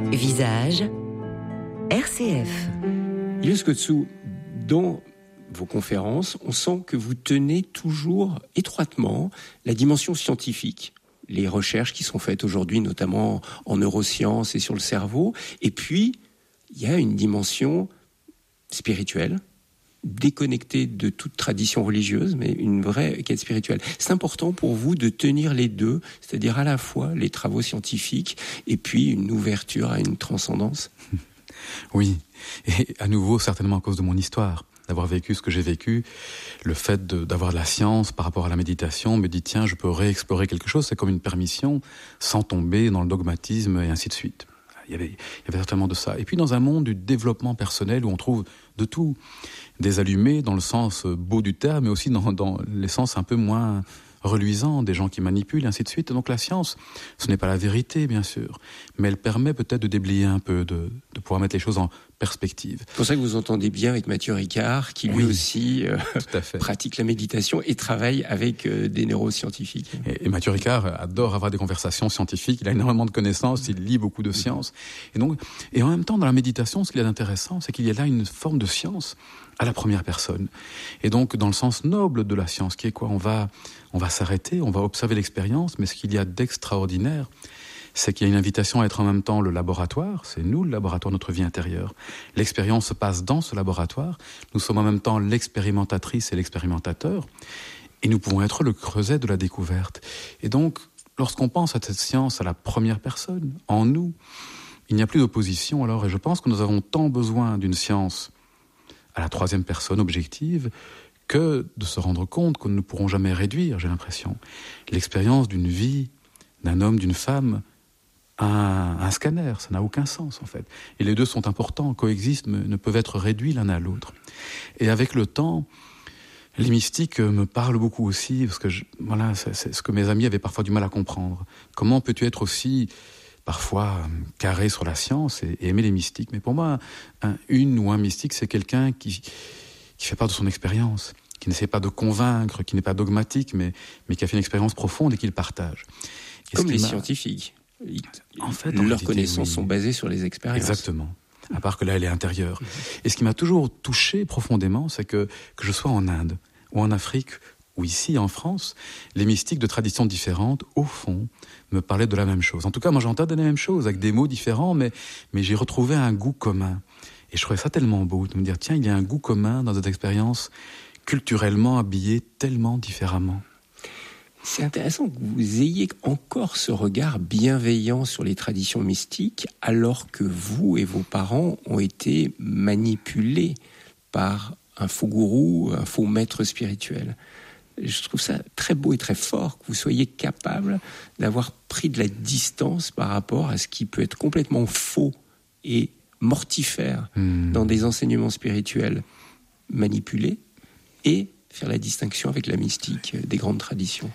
Visage RCF. Ilios Kotsou, dans vos conférences, on sent que vous tenez toujours étroitement la dimension scientifique, les recherches qui sont faites aujourd'hui, notamment en neurosciences et sur le cerveau. Et puis, il y a une dimension spirituelle, déconnectée de toute tradition religieuse, mais une vraie quête spirituelle. C'est important pour vous de tenir les deux, c'est-à-dire à la fois les travaux scientifiques et puis une ouverture à une transcendance. Oui, et à nouveau, certainement à cause de mon histoire, d'avoir vécu ce que j'ai vécu, le fait d'avoir de la science par rapport à la méditation me dit, tiens, je peux réexplorer quelque chose, c'est comme une permission, sans tomber dans le dogmatisme et ainsi de suite. Il y avait certainement de ça. Et puis dans un monde du développement personnel où on trouve de tout, des allumés dans le sens beau du terme, mais aussi dans les sens un peu moins reluisants, des gens qui manipulent, et ainsi de suite. Et donc la science, ce n'est pas la vérité, bien sûr, mais elle permet peut-être de déblayer un peu, de pouvoir mettre les choses en perspective. C'est pour ça que vous entendez bien avec Mathieu Ricard, qui lui aussi pratique la méditation et travaille avec des neuroscientifiques. Et Mathieu Ricard adore avoir des conversations scientifiques, il a énormément de connaissances, il lit beaucoup de sciences. Et en même temps, dans la méditation, ce qu'il y a d'intéressant, c'est qu'il y a là une forme de science à la première personne. Et donc, dans le sens noble de la science, qui est quoi ? On va s'arrêter, on va observer l'expérience, mais ce qu'il y a d'extraordinaire, c'est qu'il y a une invitation à être en même temps le laboratoire, c'est nous le laboratoire de notre vie intérieure. L'expérience se passe dans ce laboratoire, nous sommes en même temps l'expérimentatrice et l'expérimentateur, et nous pouvons être le creuset de la découverte. Et donc, lorsqu'on pense à cette science à la première personne, en nous, il n'y a plus d'opposition alors, et je pense que nous avons tant besoin d'une science à la troisième personne objective, que de se rendre compte que nous ne pourrons jamais réduire, j'ai l'impression, l'expérience d'une vie, d'un homme, d'une femme, à un scanner. Ça n'a aucun sens, en fait. Et les deux sont importants, coexistent, mais ne peuvent être réduits l'un à l'autre. Et avec le temps, les mystiques me parlent beaucoup aussi, parce que c'est ce que mes amis avaient parfois du mal à comprendre. Comment peux-tu être aussi parfois carré sur la science et aimer les mystiques? Mais pour moi, un mystique, c'est quelqu'un qui fait part de son expérience, qui n'essaie pas de convaincre, qui n'est pas dogmatique, mais qui a fait une expérience profonde et qui le partage. Comme les scientifiques. En fait, leurs connaissances sont basées sur les expériences. Exactement. À part que là, elle est intérieure. Et ce qui m'a toujours touché profondément, c'est que je sois en Inde, ou en Afrique, ou ici, en France, les mystiques de traditions différentes, au fond, me parlaient de la même chose. En tout cas, moi, j'entendais la même chose, avec des mots différents, mais j'ai retrouvé un goût commun. Et je trouvais ça tellement beau, de me dire, tiens, il y a un goût commun dans cette expérience culturellement habillée tellement différemment. C'est intéressant que vous ayez encore ce regard bienveillant sur les traditions mystiques, alors que vous et vos parents ont été manipulés par un faux gourou, un faux maître spirituel. Je trouve ça très beau et très fort que vous soyez capable d'avoir pris de la distance par rapport à ce qui peut être complètement faux et mortifère dans des enseignements spirituels manipulés et faire la distinction avec la mystique des grandes traditions.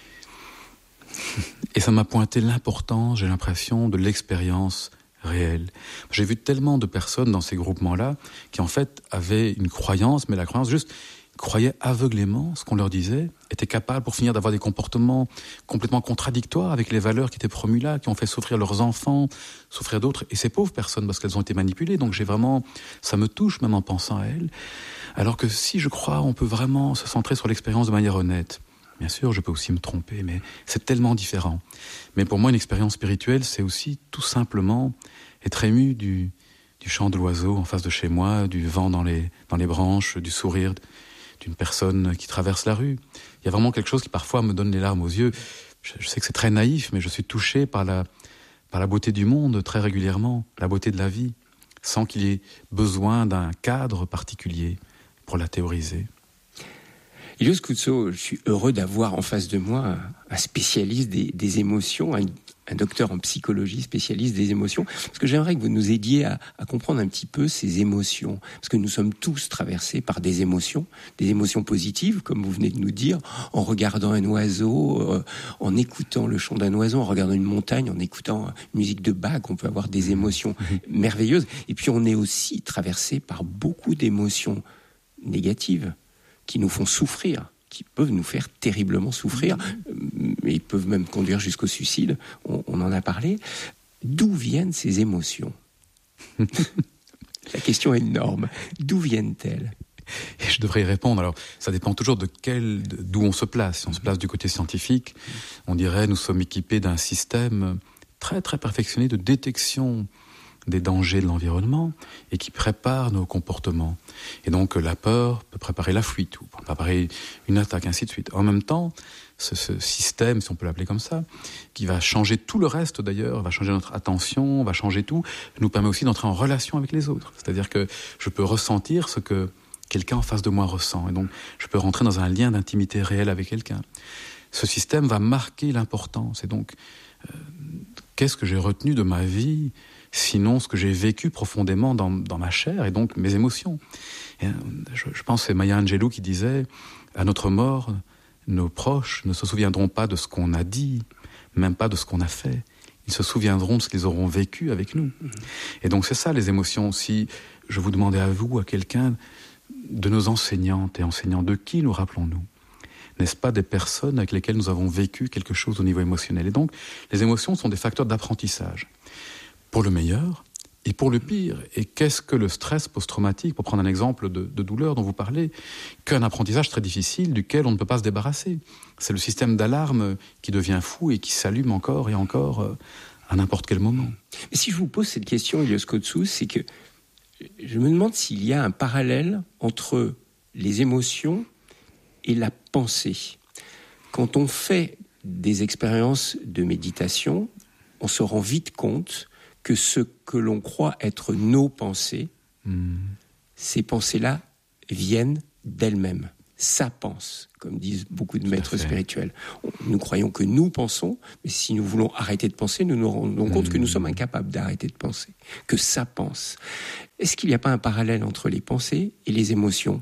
Et ça m'a pointé l'importance, j'ai l'impression, de l'expérience réelle. J'ai vu tellement de personnes dans ces groupements-là qui en fait avaient une croyance, mais la croyance juste croyaient aveuglément ce qu'on leur disait, étaient capables pour finir d'avoir des comportements complètement contradictoires avec les valeurs qui étaient promues là, qui ont fait souffrir leurs enfants, souffrir d'autres, et ces pauvres personnes parce qu'elles ont été manipulées. Donc ça me touche même en pensant à elles. Alors que si je crois, on peut vraiment se centrer sur l'expérience de manière honnête. Bien sûr, je peux aussi me tromper, mais c'est tellement différent. Mais pour moi, une expérience spirituelle, c'est aussi tout simplement être ému du chant de l'oiseau en face de chez moi, du vent dans les branches, du sourire d'une personne qui traverse la rue. Il y a vraiment quelque chose qui parfois me donne les larmes aux yeux. Je sais que c'est très naïf, mais je suis touché par la beauté du monde très régulièrement, la beauté de la vie, sans qu'il y ait besoin d'un cadre particulier pour la théoriser. Ilios Kotsou, je suis heureux d'avoir en face de moi un spécialiste des émotions, un docteur en psychologie spécialiste des émotions, parce que j'aimerais que vous nous aidiez à comprendre un petit peu ces émotions, parce que nous sommes tous traversés par des émotions positives, comme vous venez de nous dire, en regardant un oiseau, en écoutant le chant d'un oiseau, en regardant une montagne, en écoutant une musique de Bach, on peut avoir des émotions merveilleuses, et puis on est aussi traversé par beaucoup d'émotions négatives, qui nous font souffrir, qui peuvent nous faire terriblement souffrir, et peuvent même conduire jusqu'au suicide, on en a parlé. D'où viennent ces émotions? La question est énorme. D'où viennent-elles? Et je devrais y répondre. Alors, ça dépend toujours d'où on se place. Si on se place du côté scientifique, on dirait nous sommes équipés d'un système très très perfectionné de détection des dangers de l'environnement et qui prépare nos comportements. Et donc la peur peut préparer la fuite ou peut préparer une attaque, ainsi de suite. En même temps, ce système, si on peut l'appeler comme ça, qui va changer tout le reste d'ailleurs, va changer notre attention, va changer tout, nous permet aussi d'entrer en relation avec les autres. C'est-à-dire que je peux ressentir ce que quelqu'un en face de moi ressent. Et donc je peux rentrer dans un lien d'intimité réel avec quelqu'un. Ce système va marquer l'importance. Et donc, qu'est-ce que j'ai retenu de ma vie, sinon ce que j'ai vécu profondément dans ma chair et donc mes émotions. Et je pense que c'est Maya Angelou qui disait « À notre mort, nos proches ne se souviendront pas de ce qu'on a dit, même pas de ce qu'on a fait. Ils se souviendront de ce qu'ils auront vécu avec nous. » Et donc c'est ça les émotions. Si je vous demandais à vous, à quelqu'un, de nos enseignantes et enseignants, de qui nous rappelons-nous? N'est-ce pas des personnes avec lesquelles nous avons vécu quelque chose au niveau émotionnel? Et donc, les émotions sont des facteurs d'apprentissage, pour le meilleur et pour le pire. Et qu'est-ce que le stress post-traumatique, pour prendre un exemple de douleur dont vous parlez, qu'un apprentissage très difficile duquel on ne peut pas se débarrasser? C'est le système d'alarme qui devient fou et qui s'allume encore et encore à n'importe quel moment. Mais si je vous pose cette question, Ilios Kotsous, c'est que je me demande s'il y a un parallèle entre les émotions et la pensée. Quand on fait des expériences de méditation, on se rend vite compte que ce que l'on croit être nos pensées, ces pensées-là viennent d'elles-mêmes. Ça pense, comme disent beaucoup de maîtres spirituels. Nous croyons que nous pensons, mais si nous voulons arrêter de penser, nous nous rendons compte que nous sommes incapables d'arrêter de penser, que ça pense. Est-ce qu'il n'y a pas un parallèle entre les pensées et les émotions?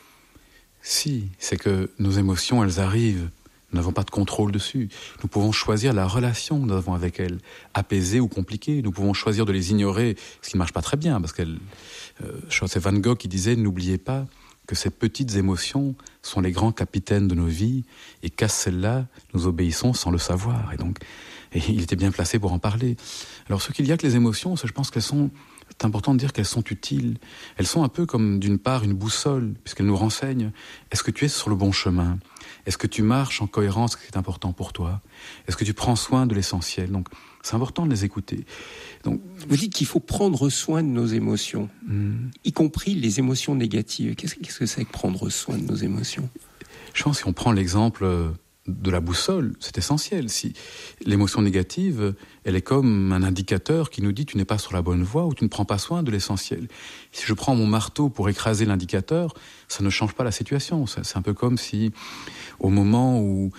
Si, c'est que nos émotions, elles arrivent. Nous n'avons pas de contrôle dessus. Nous pouvons choisir la relation que nous avons avec elles, apaisée ou compliquée. Nous pouvons choisir de les ignorer, ce qui ne marche pas très bien, parce que c'est Van Gogh qui disait « N'oubliez pas que ces petites émotions sont les grands capitaines de nos vies, et qu'à celles-là, nous obéissons sans le savoir. » Et il était bien placé pour en parler. Alors ce qu'il y a que les émotions, je pense qu'elles sont... C'est important de dire qu'elles sont utiles. Elles sont un peu comme, d'une part, une boussole, puisqu'elles nous renseignent. Est-ce que tu es sur le bon chemin? Est-ce que tu marches en cohérence avec ce qui est important pour toi? Est-ce que tu prends soin de l'essentiel? Donc, c'est important de les écouter. Donc, vous dites qu'il faut prendre soin de nos émotions, y compris les émotions négatives. Qu'est-ce que c'est que prendre soin de nos émotions? Je pense que si on prend l'exemple de la boussole, c'est essentiel. Si l'émotion négative, elle est comme un indicateur qui nous dit tu n'es pas sur la bonne voie ou tu ne prends pas soin de l'essentiel. Si je prends mon marteau pour écraser l'indicateur, ça ne change pas la situation. C'est un peu comme si, au moment où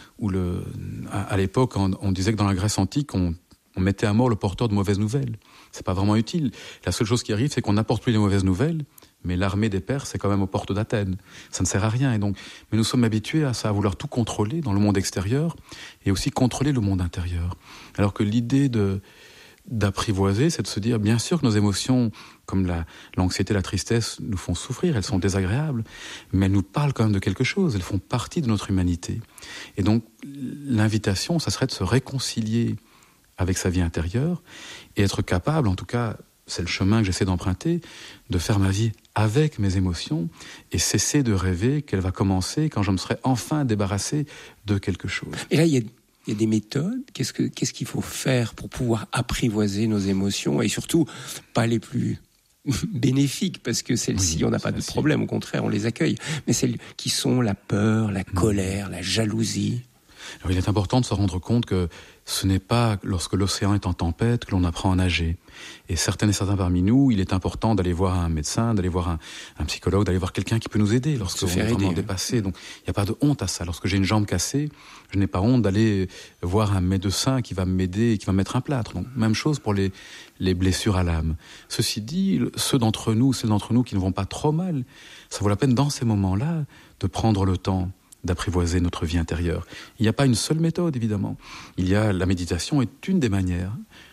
à l'époque, on disait que dans la Grèce antique, on mettait à mort le porteur de mauvaises nouvelles. C'est pas vraiment utile. La seule chose qui arrive, c'est qu'on n'apporte plus les mauvaises nouvelles, mais l'armée des Perses est quand même aux portes d'Athènes. Ça ne sert à rien. Mais nous sommes habitués à ça, à vouloir tout contrôler dans le monde extérieur et aussi contrôler le monde intérieur. Alors que l'idée d'apprivoiser, c'est de se dire, bien sûr que nos émotions, comme l'anxiété, la tristesse, nous font souffrir, elles sont désagréables, mais elles nous parlent quand même de quelque chose, elles font partie de notre humanité. Et donc, l'invitation, ça serait de se réconcilier avec sa vie intérieure et être capable, en tout cas, c'est le chemin que j'essaie d'emprunter, de faire ma vie avec mes émotions et cesser de rêver qu'elle va commencer quand je me serai enfin débarrassé de quelque chose. Et là, il y a des méthodes. Qu'est-ce qu'il faut faire pour pouvoir apprivoiser nos émotions et surtout pas les plus bénéfiques, parce que celles-ci, on n'a pas de problème, au contraire, on les accueille. Mais celles qui sont la peur, la colère, la jalousie. Alors, il est important de se rendre compte que ce n'est pas lorsque l'océan est en tempête que l'on apprend à nager. Et certaines et certains parmi nous, il est important d'aller voir un médecin, d'aller voir un psychologue, d'aller voir quelqu'un qui peut nous aider lorsque on est vraiment dépassé. Donc, il n'y a pas de honte à ça. Lorsque j'ai une jambe cassée, je n'ai pas honte d'aller voir un médecin qui va m'aider et qui va me mettre un plâtre. Donc, même chose pour les blessures à l'âme. Ceci dit, celles d'entre nous qui ne vont pas trop mal, ça vaut la peine dans ces moments-là de prendre le temps d'apprivoiser notre vie intérieure. Il n'y a pas une seule méthode, évidemment. La méditation est une des manières.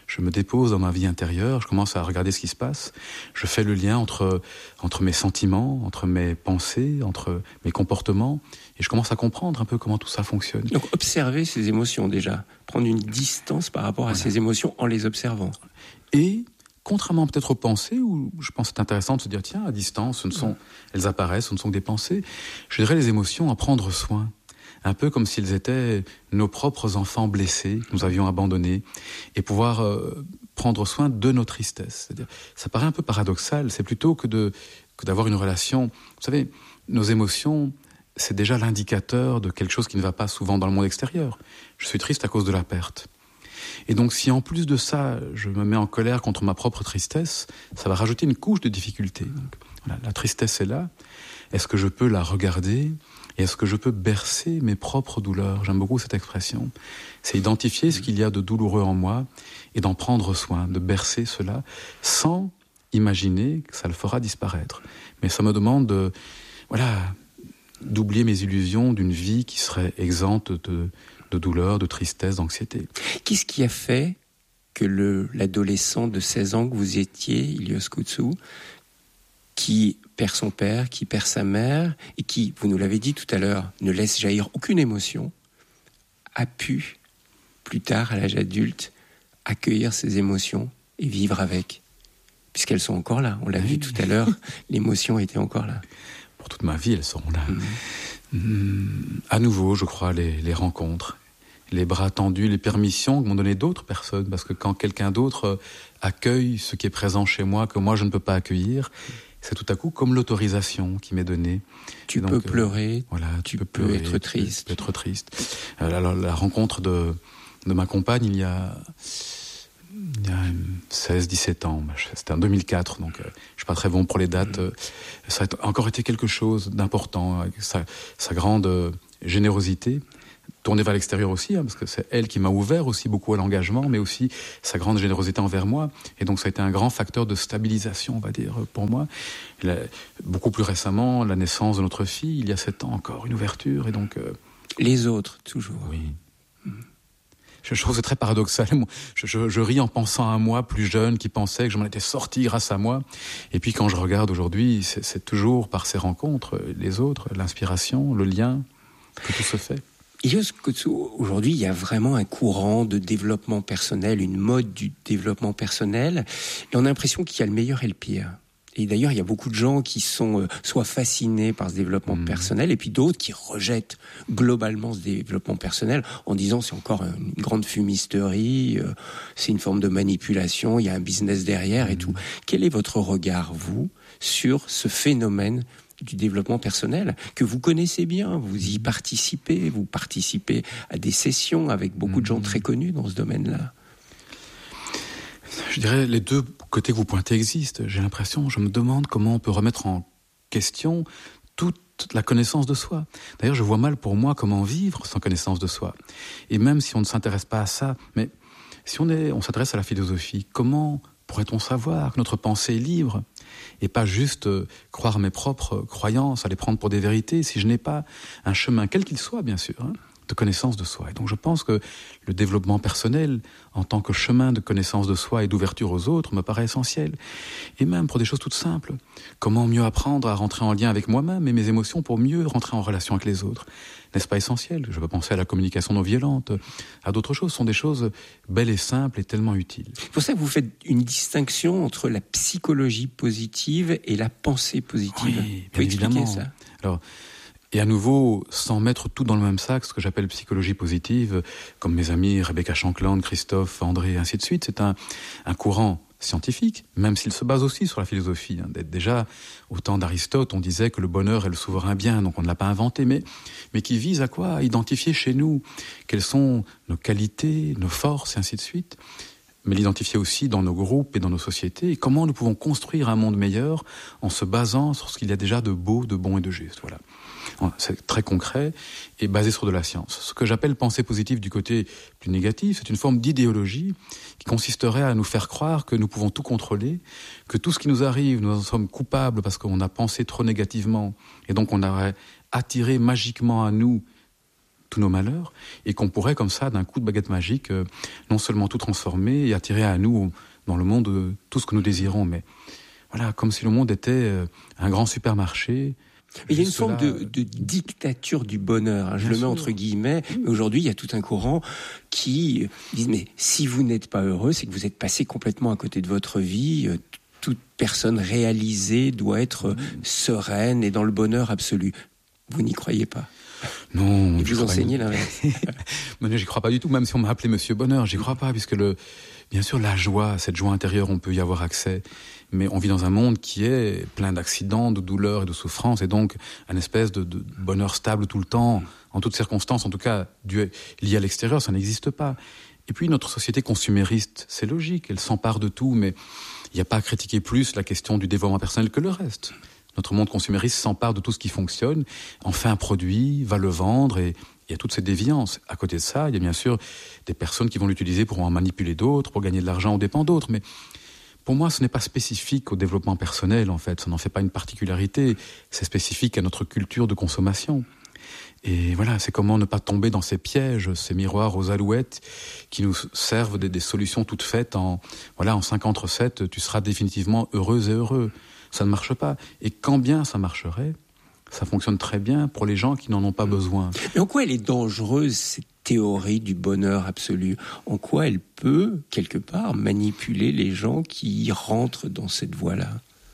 je me dépose dans ma vie intérieure, je commence à regarder ce qui se passe, je fais le lien entre mes sentiments, entre mes pensées, entre mes comportements, et je commence à comprendre un peu comment tout ça fonctionne. Donc observer ses émotions déjà, prendre une distance par rapport à ses émotions en les observant. Et contrairement peut-être aux pensées, où je pense que c'est intéressant de se dire, tiens, à distance, elles apparaissent, ce ne sont que des pensées, je dirais les émotions à prendre soin. Un peu comme s'ils étaient nos propres enfants blessés, que nous avions abandonnés, et pouvoir prendre soin de nos tristesses. C'est-à-dire, ça paraît un peu paradoxal, c'est plutôt que d'avoir une relation. Vous savez, nos émotions, c'est déjà l'indicateur de quelque chose qui ne va pas souvent dans le monde extérieur. Je suis triste à cause de la perte. Et donc, si en plus de ça, je me mets en colère contre ma propre tristesse, ça va rajouter une couche de difficulté. Donc, voilà, la tristesse est là. Est-ce que je peux la regarder ? Et est-ce que je peux bercer mes propres douleurs ? J'aime beaucoup cette expression. C'est identifier ce qu'il y a de douloureux en moi et d'en prendre soin, de bercer cela, sans imaginer que ça le fera disparaître. Mais ça me demande d'oublier mes illusions d'une vie qui serait exempte de douleur, de tristesse, d'anxiété. Qu'est-ce qui a fait que l'adolescent de 16 ans que vous étiez, Ilios Koutsos, qui perd son père, qui perd sa mère, et qui, vous nous l'avez dit tout à l'heure, ne laisse jaillir aucune émotion, a pu, plus tard, à l'âge adulte, accueillir ses émotions et vivre avec, puisqu'elles sont encore là. On l'a vu tout à l'heure, l'émotion était encore là. Pour toute ma vie, elles seront là. À nouveau, je crois, les rencontres, les bras tendus, les permissions que m'ont donné d'autres personnes, parce que quand quelqu'un d'autre accueille ce qui est présent chez moi, que moi je ne peux pas accueillir, c'est tout à coup comme l'autorisation qui m'est donnée. Tu peux pleurer, tu peux être triste. Tu peux être triste. La rencontre de ma compagne, il y a 16-17 ans, c'était en 2004, donc je ne suis pas très bon pour les dates. Ça a encore été quelque chose d'important, avec sa grande générosité, tournée vers l'extérieur aussi, parce que c'est elle qui m'a ouvert aussi beaucoup à l'engagement, mais aussi sa grande générosité envers moi. Et donc ça a été un grand facteur de stabilisation, on va dire, pour moi. Beaucoup plus récemment, la naissance de notre fille, il y a 7 ans encore, une ouverture, et donc... Les autres, toujours. Oui. Je trouve que c'est très paradoxal. Je ris en pensant à moi, plus jeune, qui pensait que je m'en étais sorti grâce à moi. Et puis quand je regarde aujourd'hui, c'est toujours par ces rencontres, les autres, l'inspiration, le lien, que tout se fait. Ilios Koutsos, aujourd'hui, il y a vraiment un courant de développement personnel, une mode du développement personnel, et on a l'impression qu'il y a le meilleur et le pire. Et d'ailleurs, il y a beaucoup de gens qui sont soit fascinés par ce développement personnel, et puis d'autres qui rejettent globalement ce développement personnel en disant c'est encore une grande fumisterie, c'est une forme de manipulation, il y a un business derrière et tout. Quel est votre regard, vous, sur ce phénomène du développement personnel que vous connaissez bien, vous y participez, vous participez à des sessions avec beaucoup de gens très connus dans ce domaine-là? Je dirais les deux côtés que vous pointez existent. J'ai l'impression, je me demande comment on peut remettre en question toute la connaissance de soi. D'ailleurs, je vois mal pour moi comment vivre sans connaissance de soi. Et même si on ne s'intéresse pas à ça, mais si on s'intéresse à la philosophie, comment pourrait-on savoir que notre pensée est libre et pas juste croire mes propres croyances, à les prendre pour des vérités, si je n'ai pas un chemin, quel qu'il soit bien sûr, de connaissance de soi. Et donc je pense que le développement personnel, en tant que chemin de connaissance de soi et d'ouverture aux autres, me paraît essentiel. Et même pour des choses toutes simples. Comment mieux apprendre à rentrer en lien avec moi-même et mes émotions pour mieux rentrer en relation avec les autres? N'est-ce pas essentiel? Je peux penser à la communication non violente, à d'autres choses. Ce sont des choses belles et simples et tellement utiles. C'est pour ça que vous faites une distinction entre la psychologie positive et la pensée positive. Oui, bien évidemment. Ça. Alors, et à nouveau, sans mettre tout dans le même sac, ce que j'appelle psychologie positive, comme mes amis Rebecca Shankland, Christophe, André, et ainsi de suite, c'est un courant scientifique, même s'il se base aussi sur la philosophie. Déjà, au temps d'Aristote, on disait que le bonheur est le souverain bien, donc on ne l'a pas inventé, mais qui vise à quoi? À identifier chez nous quelles sont nos qualités, nos forces, et ainsi de suite, mais l'identifier aussi dans nos groupes et dans nos sociétés, et comment nous pouvons construire un monde meilleur en se basant sur ce qu'il y a déjà de beau, de bon et de juste. Voilà. C'est très concret et basé sur de la science. Ce que j'appelle pensée positive du côté plus négatif, c'est une forme d'idéologie qui consisterait à nous faire croire que nous pouvons tout contrôler, que tout ce qui nous arrive, nous en sommes coupables parce qu'on a pensé trop négativement, et donc on aurait attiré magiquement à nous tous nos malheurs, et qu'on pourrait comme ça, d'un coup de baguette magique, non seulement tout transformer et attirer à nous, dans le monde, tout ce que nous désirons, mais voilà, comme si le monde était un grand supermarché. Il y a une forme de dictature du bonheur, hein, je le mets entre guillemets. Mais aujourd'hui, il y a tout un courant qui dit mais si vous n'êtes pas heureux, c'est que vous êtes passé complètement à côté de votre vie. Toute personne réalisée doit être sereine et dans le bonheur absolu. Vous n'y croyez pas? Non. Et vous enseignez l'inverse. Mais j'y crois pas du tout, même si on m'a appelé Monsieur Bonheur, j'y crois pas, puisque bien sûr, la joie, cette joie intérieure, on peut y avoir accès. Mais on vit dans un monde qui est plein d'accidents, de douleurs et de souffrances, et donc un espèce de bonheur stable tout le temps, en toutes circonstances, en tout cas lié à l'extérieur, ça n'existe pas. Et puis notre société consumériste, c'est logique, elle s'empare de tout, mais il n'y a pas à critiquer plus la question du développement personnel que le reste. Notre monde consumériste s'empare de tout ce qui fonctionne, en fait un produit, va le vendre, et il y a toutes ces déviances. À côté de ça, il y a bien sûr des personnes qui vont l'utiliser pour en manipuler d'autres, pour gagner de l'argent aux dépens d'autres, mais pour moi, ce n'est pas spécifique au développement personnel, en fait. Ça n'en fait pas une particularité. C'est spécifique à notre culture de consommation. Et voilà, c'est comment ne pas tomber dans ces pièges, ces miroirs aux alouettes qui nous servent des solutions toutes faites en 50 recettes, tu seras définitivement heureuse et heureux. Ça ne marche pas. Et quand bien ça marcherait, ça fonctionne très bien pour les gens qui n'en ont pas besoin. Mais en quoi elle est dangereuse, cette théorie du bonheur absolu? En quoi elle peut, quelque part, manipuler les gens qui rentrent dans cette voie-là?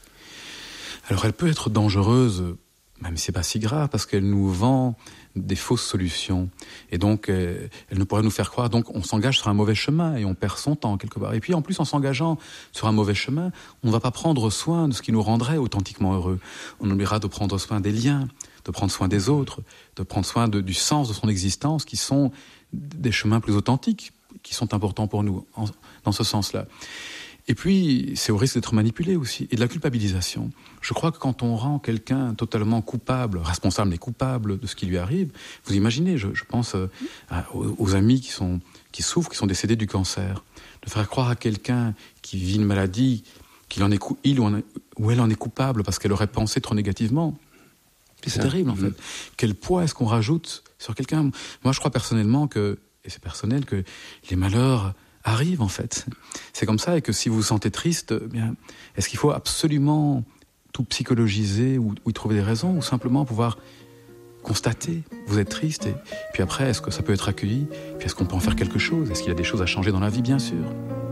Alors elle peut être dangereuse, même si c'est pas si grave, parce qu'elle nous vend des fausses solutions. Et donc, elle ne pourrait nous faire croire, donc on s'engage sur un mauvais chemin et on perd son temps quelque part. Et puis en plus, en s'engageant sur un mauvais chemin, on ne va pas prendre soin de ce qui nous rendrait authentiquement heureux. On oubliera de prendre soin des liens, de prendre soin des autres, de prendre soin du sens de son existence, qui sont des chemins plus authentiques, qui sont importants pour nous, dans ce sens-là. Et puis, c'est au risque d'être manipulé aussi, et de la culpabilisation. Je crois que quand on rend quelqu'un totalement coupable, responsable mais coupable de ce qui lui arrive, vous imaginez, je pense aux amis qui souffrent, qui sont décédés du cancer, de faire croire à quelqu'un qui vit une maladie, qu'il en est ou elle en est coupable parce qu'elle aurait pensé trop négativement. C'est terrible, en fait. Quel poids est-ce qu'on rajoute sur quelqu'un? Moi, je crois personnellement et c'est personnel, que les malheurs arrive en fait. C'est comme ça, et que si vous vous sentez triste, bien, est-ce qu'il faut absolument tout psychologiser ou y trouver des raisons, ou simplement pouvoir constater, vous êtes triste, et puis après, est-ce que ça peut être accueilli? Puis est-ce qu'on peut en faire quelque chose? Est-ce qu'il y a des choses à changer dans la vie? Bien sûr.